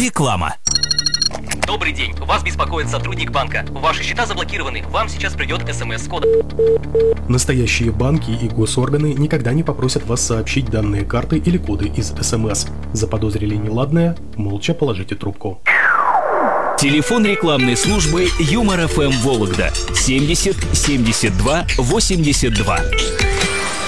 Реклама. Добрый день. Вас беспокоит сотрудник банка. Ваши счета заблокированы. Вам сейчас придет СМС с кодом. Настоящие банки и госорганы никогда не попросят вас сообщить данные карты или коды из СМС. Заподозрили неладное? Молча положите трубку. Телефон рекламной службы Юмор ФМ Вологда 70 72 82.